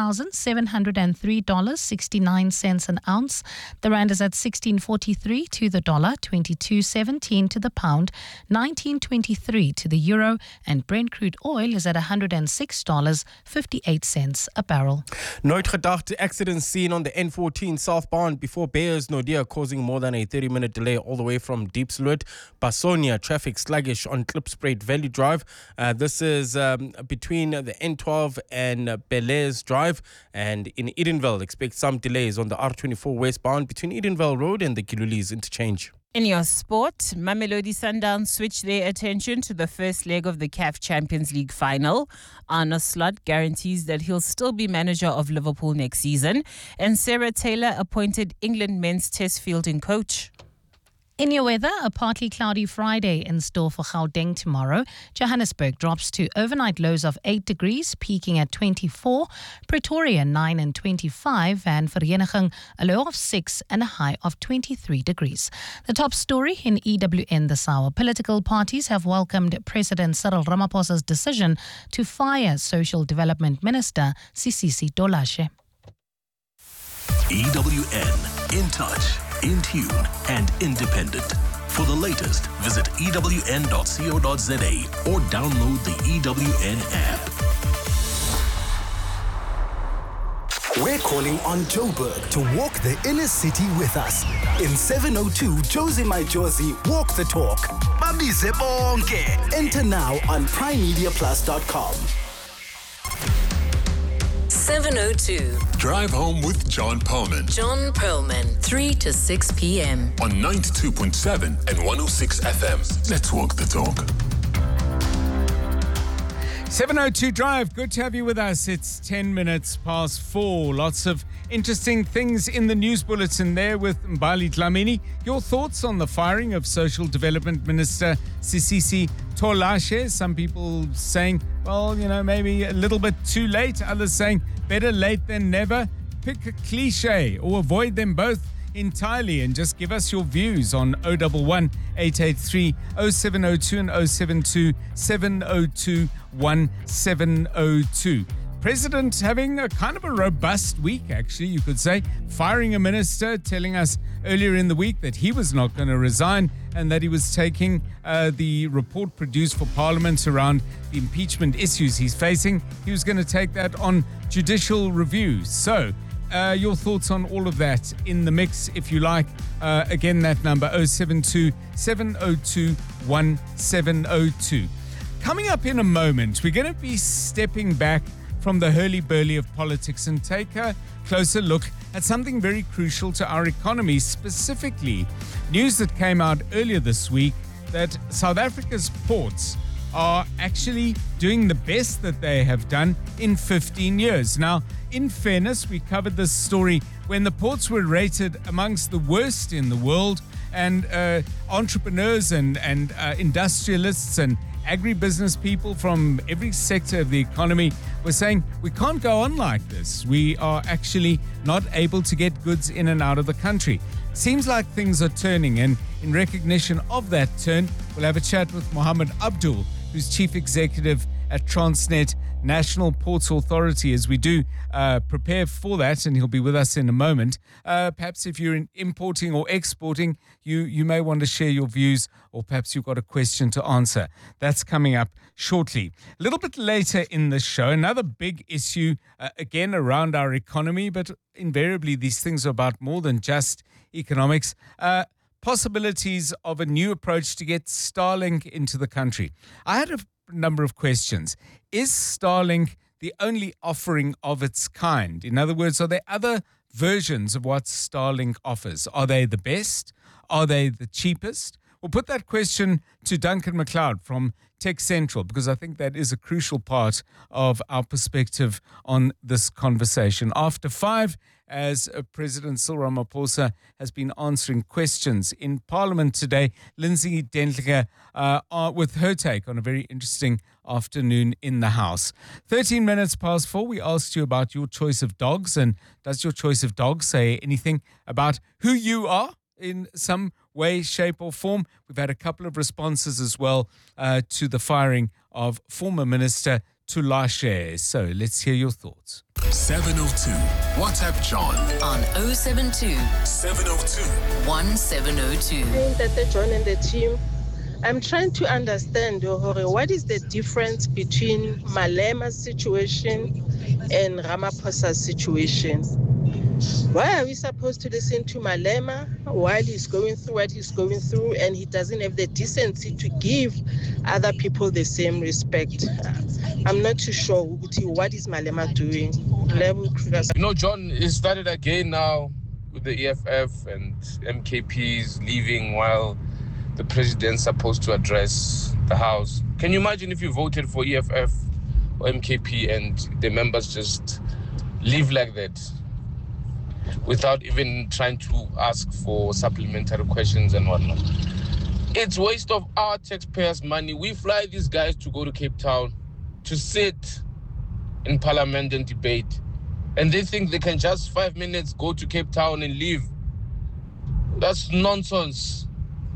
$4,703.69 an ounce. The rand is at 16.43 to the dollar, 22.17 to the pound, 19.23 to the euro, and Brent crude oil is at $106.58 a barrel. Nooit gedachte accident seen on the N14 southbound before Beyers Naudé, causing more than a 30-minute delay all the way from Diepsloot. Basonia, traffic sluggish on Klipspruit Valley Drive. This is between the N12 and Belair's Drive, and in Edenville expect some delays on the R24 westbound between Edenville Road and the Gilulis interchange. In your sport, Mamelodi Sundowns switched their attention to the first leg of the CAF Champions League final. Arne Slot guarantees that he'll still be manager of Liverpool next season, and Sarah Taylor appointed England men's test fielding coach. In your weather, a partly cloudy Friday in store for Gauteng tomorrow. Johannesburg drops to overnight lows of 8 degrees, peaking at 24. Pretoria 9 and 25, and Vereniging a low of 6 and a high of 23 degrees. The top story in EWN this hour. Political parties have welcomed President Cyril Ramaphosa's decision to fire Social Development Minister Sisisi Dolashe. EWN, in touch, in tune and independent. For the latest, visit ewn.co.za or download the EWN app. We're calling on Joburg to walk the inner city with us. In 702 Josie My Josie Walk the Talk. Babize bonke. Enter now on primemediaplus.com. 702. Drive home with John Perlman. John Perlman, 3 to 6 p.m. On 92.7 and 106 FM. Let's walk the talk. 702 Drive, good to have you with us. It's 10 minutes past 4. Lots of interesting things in the news bulletin there with Mbali Dlamini. Your thoughts on the firing of Social Development Minister Sisisi Tolashe? Some people saying, well, maybe a little bit too late. Others saying, better late than never. Pick a cliche or avoid them both entirely and just give us your views on 011 883 0702 and 072 702 1702. President having a kind of a robust week, actually, you could say, firing a minister, telling us earlier in the week that he was not going to resign and that he was taking the report produced for Parliament around the impeachment issues he's facing. He was going to take that on judicial review. So, your thoughts on all of that in the mix, if you like. Again, that number 072 702 1702. Coming up in a moment, we're going to be stepping back from the hurly-burly of politics and take a closer look at something very crucial to our economy, specifically news that came out earlier this week that South Africa's ports are actually doing the best that they have done in 15 years. Now, in fairness, we covered this story when the ports were rated amongst the worst in the world, and entrepreneurs and industrialists and agribusiness people from every sector of the economy were saying, we can't go on like this. We are actually not able to get goods in and out of the country. Seems like things are turning, and in recognition of that turn, we'll have a chat with Mohammed Abdul, who's Chief Executive at Transnet National Ports Authority, as we do prepare for that, and he'll be with us in a moment. Perhaps if you're importing or exporting, you may want to share your views, or perhaps you've got a question to answer. That's coming up shortly. A little bit later in the show, another big issue, again, around our economy, but invariably these things are about more than just economics. Possibilities of a new approach to get Starlink into the country. I had a number of questions. Is Starlink the only offering of its kind? In other words, are there other versions of what Starlink offers? Are they the best? Are they the cheapest? We'll put that question to Duncan McLeod from Tech Central, because I think that is a crucial part of our perspective on this conversation. After 5, as President Cyril Ramaphosa has been answering questions in Parliament today, Lindsay Dentlinger with her take on a very interesting afternoon in the House. 13 minutes past 4, we asked you about your choice of dogs, and does your choice of dogs say anything about who you are in some way, shape or form? We've had a couple of responses as well to the firing of former Minister Tolashe. So let's hear your thoughts. 702. WhatsApp John on 072 702 1702. That John and the team, I'm trying to understand what is the difference between Malema's situation and Ramaphosa's situation. Why are we supposed to listen to Malema while he's going through what he's going through, and he doesn't have the decency to give other people the same respect? I'm not too sure what is Malema doing. John, it started again now with the EFF and MKPs leaving while the president's supposed to address the House. Can you imagine if you voted for EFF or MKP and the members just leave like that, without even trying to ask for supplementary questions and whatnot? It's waste of our taxpayers' money. We fly these guys to go to Cape Town to sit in Parliament and debate, and they think they can just 5 minutes go to Cape Town and leave. That's nonsense.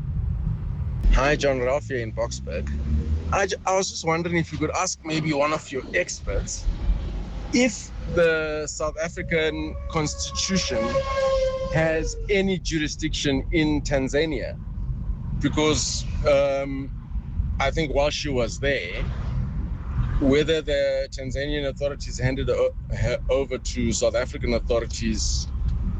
Hi, John Ralph here in Boksburg. I was just wondering if you could ask maybe one of your experts if the South African Constitution has any jurisdiction in Tanzania, because I think while she was there, whether the Tanzanian authorities handed over to South African authorities,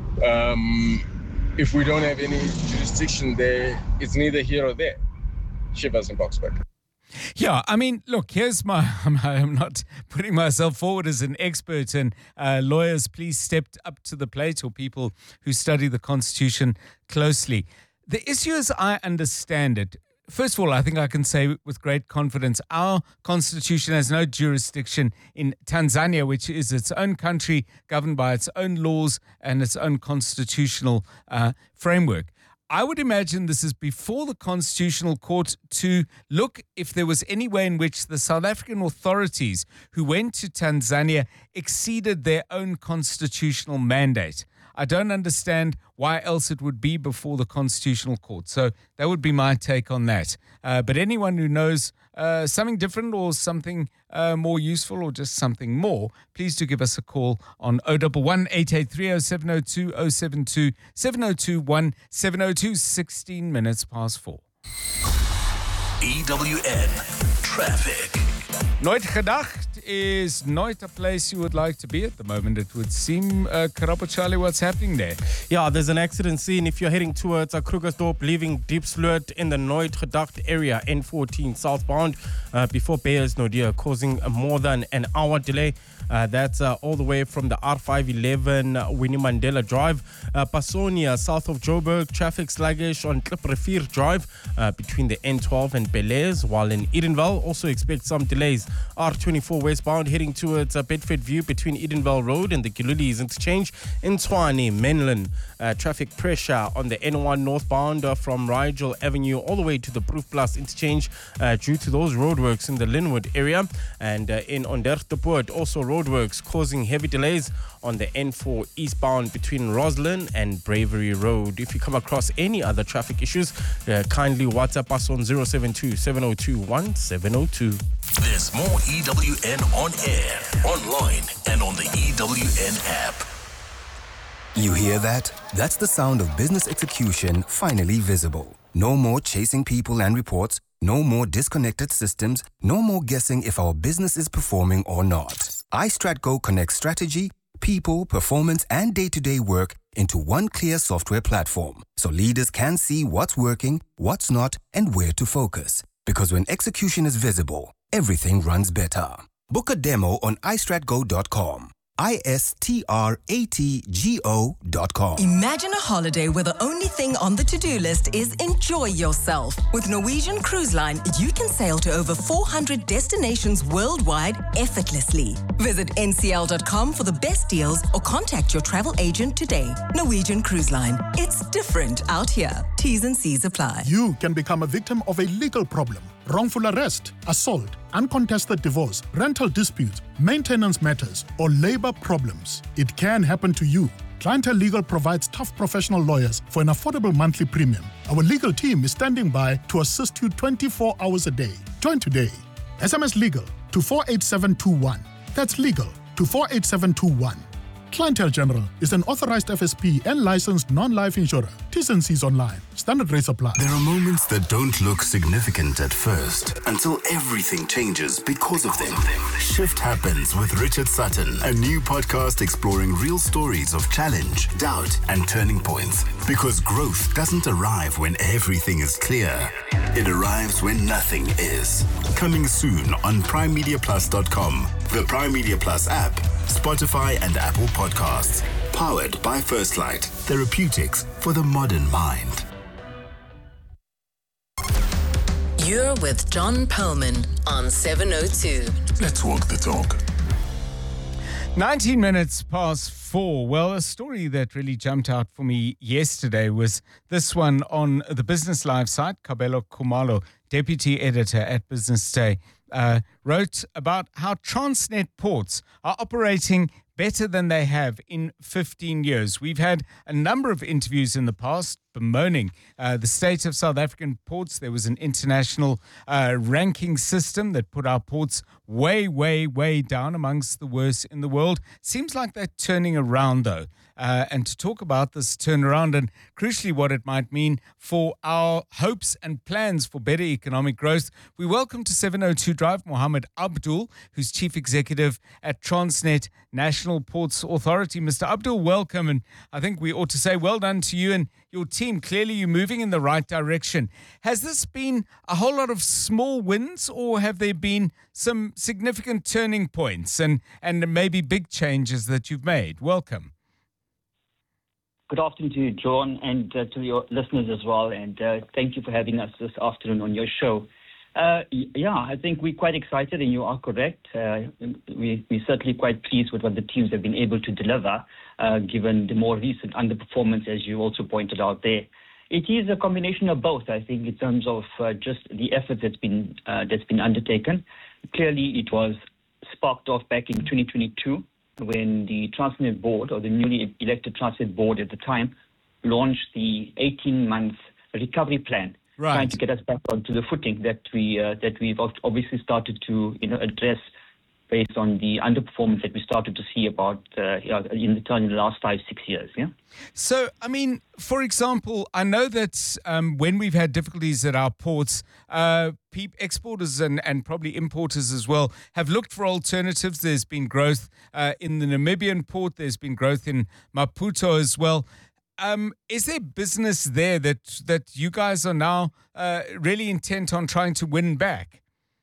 if we don't have any jurisdiction there, it's neither here or there. Shivers in Boksburg. Yeah, I mean, look, here's I'm not putting myself forward as an expert, and lawyers, please step up to the plate, or people who study the Constitution closely. The issue, as I understand it, first of all, I think I can say with great confidence, our Constitution has no jurisdiction in Tanzania, which is its own country governed by its own laws and its own constitutional framework. I would imagine this is before the Constitutional Court to look if there was any way in which the South African authorities who went to Tanzania exceeded their own constitutional mandate. I don't understand why else it would be before the Constitutional Court. So that would be my take on that. But anyone who knows something different or something more useful or just something more, please do give us a call on 011 883 0702 072 7021 702, 16 minutes past 4. EWN Traffic. Nooit gedacht is nooit a place you would like to be at the moment, it would seem. Karabo Charlie, what's happening there? Yeah, there's an accident scene if you're heading towards Krugersdorp, leaving Diepsloot in the Nooit gedacht area, N14 southbound, before Beyersnodie, causing more than an hour delay. That's all the way from the R511 Winnie Mandela Drive. Pasonia, south of Joburg, traffic sluggish on Kliprivier Drive between the N12 and Belaise, while in Edenvale, also expect some delays. R24 westbound heading towards Bedford View between Edenvale Road and the Gilulis interchange. In Tshwane, Menlyn, traffic pressure on the N1 northbound from Rigel Avenue all the way to the Proof Plus interchange due to those roadworks in the Linwood area. And in Onderstepoort, also roadworks causing heavy delays on the N4 eastbound between Roslyn and Bravery Road. If you come across any other traffic issues, kindly WhatsApp us on 072 702 1702. There's more EWN on air, online, and on the EWN app. You hear that? That's the sound of business execution finally visible. No more chasing people and reports. No more disconnected systems. No more guessing if our business is performing or not. iStratGo connects strategy, people, performance, and day-to-day work into one clear software platform, so leaders can see what's working, what's not, and where to focus. Because when execution is visible, everything runs better. Book a demo on iStratGo.com. iStratgo.com. Imagine a holiday where the only thing on the to-do list is enjoy yourself. With Norwegian Cruise Line, you can sail to over 400 destinations worldwide effortlessly. Visit ncl.com for the best deals or contact your travel agent today. Norwegian Cruise Line. It's different out here. T's and C's apply. You can become a victim of a legal problem. Wrongful arrest, assault, uncontested divorce, rental disputes, maintenance matters, or labor problems. It can happen to you. Clientele Legal provides tough professional lawyers for an affordable monthly premium. Our legal team is standing by to assist you 24 hours a day. Join today. SMS Legal to 48721. That's legal to 48721. Clientele General is an authorized FSP and licensed non-life insurer. T's and C's online. Standard rates apply. There are moments that don't look significant at first until everything changes because of them. Shift Happens with Richard Sutton, a new podcast exploring real stories of challenge, doubt, and turning points. Because growth doesn't arrive when everything is clear. It arrives when nothing is. Coming soon on PrimeMediaPlus.com, the Prime Media Plus app, Spotify, and Apple Podcasts. Powered by First Light. Therapeutics for the modern mind. You're with John Perlman on 702. Let's walk the talk. 19 minutes past 4. Well, a story that really jumped out for me yesterday was this one on the Business Live site. Kabelo Khumalo, deputy editor at Business Day, wrote about how Transnet ports are operating better than they have in 15 years. We've had a number of interviews in the past bemoaning the state of South African ports. There was an international ranking system that put our ports way, way, way down amongst the worst in the world. Seems like they're turning around, though. And to talk about this turnaround and crucially what it might mean for our hopes and plans for better economic growth, we welcome to 702 Drive Mohammed Mohammed Abdul, who's Chief Executive at Transnet National Ports Authority. Mr. Abdul, welcome. And I think we ought to say well done to you and your team. Clearly, you're moving in the right direction. Has this been a whole lot of small wins, or have there been some significant turning points and maybe big changes that you've made? Welcome. Good afternoon to you, John, and to your listeners as well. And thank you for having us this afternoon on your show. I think we're quite excited, and you are correct. We're certainly quite pleased with what the teams have been able to deliver, given the more recent underperformance, as you also pointed out there. It is a combination of both, I think, in terms of just the effort that's been undertaken. Clearly, it was sparked off back in 2022 when the Transnet board, or the newly elected Transnet board at the time, launched the 18-month recovery plan, trying to get us back onto the footing that we've obviously started to address based on the underperformance that we started to see about in the last 5-6 years. Yeah. So, I mean, for example, I know that when we've had difficulties at our ports, exporters and probably importers as well have looked for alternatives. There's been growth in the Namibian port. There's been growth in Maputo as well. Is there business there that you guys are now really intent on trying to win back?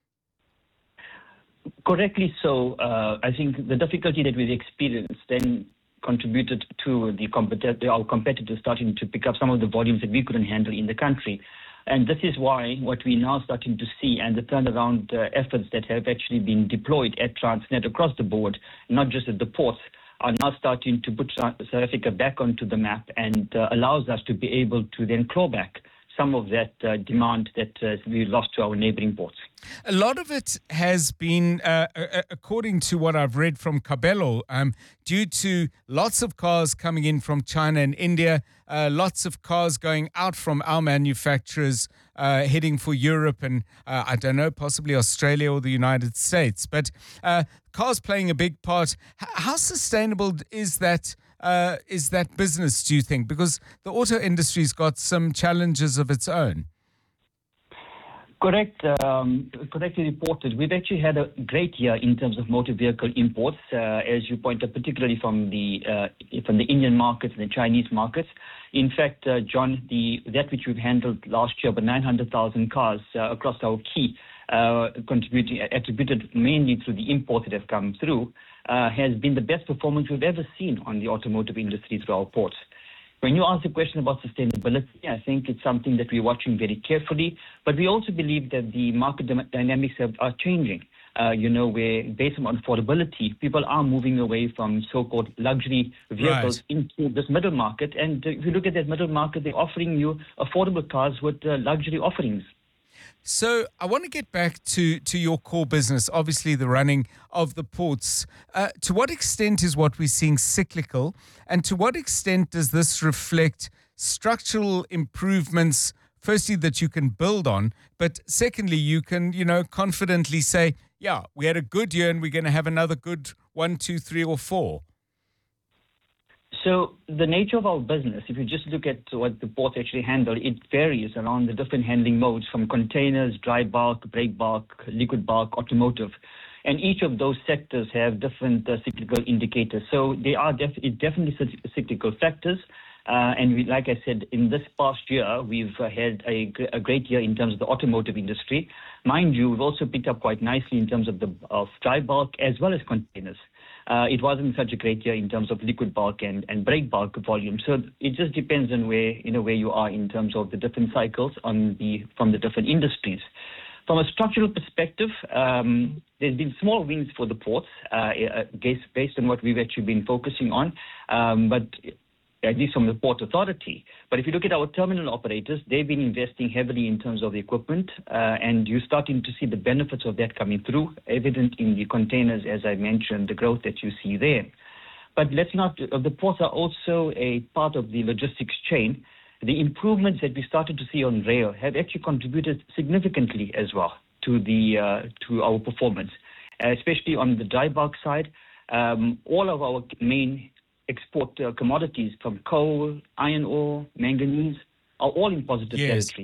Correctly so. I think the difficulty that we've experienced then contributed to our competitors starting to pick up some of the volumes that we couldn't handle in the country. And this is why what we're now starting to see, and the turnaround efforts that have actually been deployed at Transnet across the board, not just at the ports, are now starting to put South Africa back onto the map and allows us to be able to then claw back some of that demand that we lost to our neighboring ports. A lot of it has been, according to what I've read from Kabelo, due to lots of cars coming in from China and India, lots of cars going out from our manufacturers heading for Europe and, I don't know, possibly Australia or the United States. But cars playing a big part. How sustainable is that business, do you think? Because the auto industry's got some challenges of its own. Correctly reported. We've actually had a great year in terms of motor vehicle imports, as you point out, particularly from the Indian markets and the Chinese markets. In fact, John, that which we've handled last year, about 900,000 cars across our key, attributed mainly through the imports that have come through, has been the best performance we've ever seen on the automotive industry through our ports. When you ask the question about sustainability, I think it's something that we're watching very carefully, but we also believe that the market dynamics are changing. Where based on affordability, people are moving away from so-called luxury vehicles into this middle market. And if you look at that middle market, they're offering you affordable cars with luxury offerings. So I want to get back to your core business, obviously the running of the ports. To what extent is what we're seeing cyclical, and to what extent does this reflect structural improvements, firstly, that you can build on, but secondly, you can, confidently say, yeah, we had a good year and we're going to have another good 1, 2, 3 or 4? So the nature of our business, if you just look at what the ports actually handle, it varies around the different handling modes from containers, dry bulk, break bulk, liquid bulk, automotive. And each of those sectors have different cyclical indicators. So they are definitely cyclical factors. And like I said, in this past year, we've had a great year in terms of the automotive industry. Mind you, we've also picked up quite nicely in terms of dry bulk as well as containers. It wasn't such a great year in terms of liquid bulk and break bulk volume. So it just depends on where you are in terms of the different cycles from the different industries. From a structural perspective, there's been small wins for the ports, based on what we've actually been focusing on, but at least from the Port Authority. But if you look at our terminal operators, they've been investing heavily in terms of the equipment, and you're starting to see the benefits of that coming through, evident in the containers, as I mentioned, the growth that you see there. But the ports are also a part of the logistics chain. The improvements that we started to see on rail have actually contributed significantly as well to our performance, especially on the dry bulk side. All of our main export commodities from coal, iron ore, manganese are all in positive territory.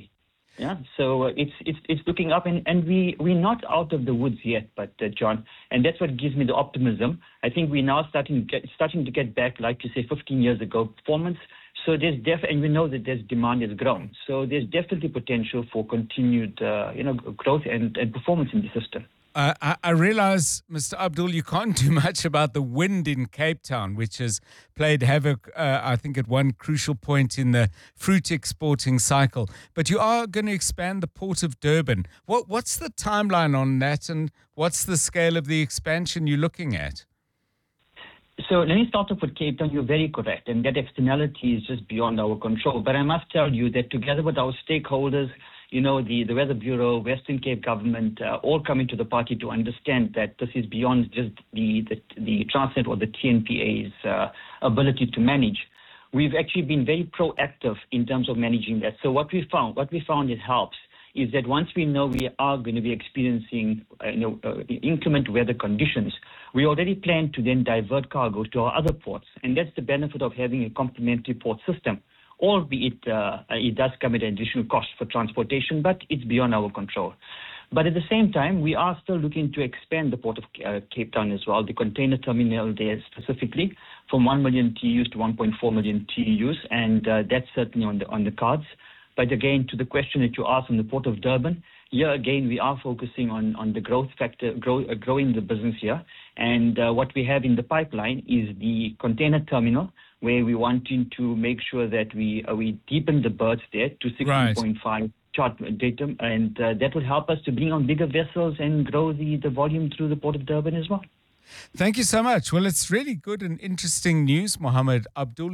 Yeah, so it's looking up, and we're not out of the woods yet, but John, and that's what gives me the optimism. I think we're now starting to get back, like you say, 15 years ago performance. So there's and we know that there's demand has grown. So there's definitely potential for continued growth and performance in the system. I realize, Mr. Abdul, you can't do much about the wind in Cape Town, which has played havoc, I think, at one crucial point in the fruit exporting cycle. But you are going to expand the Port of Durban. What's the timeline on that, and what's the scale of the expansion you're looking at? So let me start off with Cape Town. You're very correct, and that externality is just beyond our control. But I must tell you that together with our stakeholders, the Weather Bureau, Western Cape government, all coming to the party to understand that this is beyond just the Transnet or the TNPA's ability to manage. We've actually been very proactive in terms of managing that. So what we found it helps is that once we know we are going to be experiencing inclement weather conditions, we already plan to then divert cargo to our other ports, and that's the benefit of having a complementary port system. Albeit it does come at an additional cost for transportation, but it's beyond our control. But at the same time, we are still looking to expand the Port of Cape Town as well, the container terminal there specifically, from 1 million TEUs to 1.4 million TEUs, and that's certainly on the cards. But again, to the question that you asked on the Port of Durban, here again, we are focusing on the growth factor, growing the business here. And what we have in the pipeline is the container terminal, where we wanting to make sure that we deepen the berths there to 16.5 chart datum, and that will help us to bring on bigger vessels and grow the volume through the Port of Durban as well. Thank you so much. Well, it's really good and interesting news, Mohammed Abdul.